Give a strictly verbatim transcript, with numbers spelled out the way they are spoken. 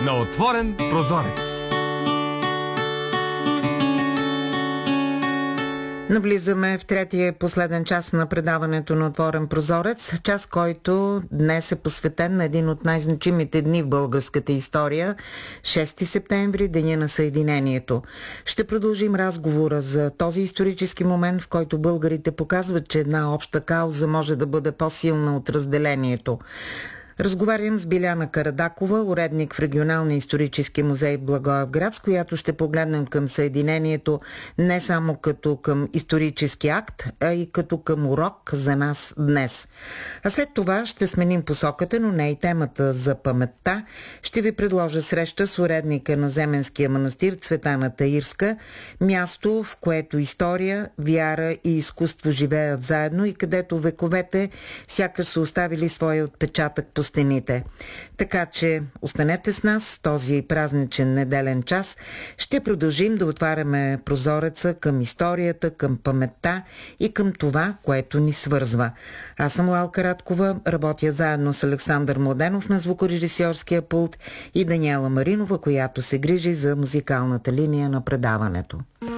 на отворен прозорец. Навлизаме в третия последен час на предаването на Отворен прозорец, час, който днес е посветен на един от най-значимите дни в българската история – шести септември, Деня на Съединението. Ще продължим разговора за този исторически момент, в който българите показват, че една обща кауза може да бъде по-силна от разделението. Разговарям с Биляна Карадакова, уредник в Регионалния исторически музей в Благоевград, с която ще погледнем към Съединението не само като към исторически акт, а и като към урок за нас днес. А след това ще сменим посоката, но не и темата за паметта. Ще ви предложа среща с уредника на Земенския манастир Цветана Таирска, място, в което история, вяра и изкуство живеят заедно и където вековете сякаш са оставили своя отпечатък по стените. Така че останете с нас този празничен неделен час. Ще продължим да отваряме прозореца към историята, към паметта и към това, което ни свързва. Аз съм Лалка Радкова, работя заедно с Александър Младенов на звукорежисьорския пулт и Даниела Маринова, която се грижи за музикалната линия на предаването.